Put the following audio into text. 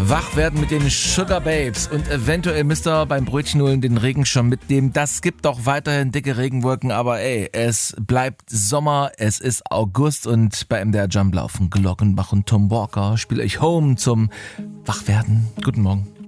Wach werden mit den Sugar Babes und eventuell müsst ihr beim Brötchen holen den Regenschirm mitnehmen. Das gibt auch weiterhin dicke Regenwolken, aber es bleibt Sommer, es ist August und bei MDR Jump laufen Glockenbach und Tom Walker. Spiele ich Home zum Wachwerden. Guten Morgen.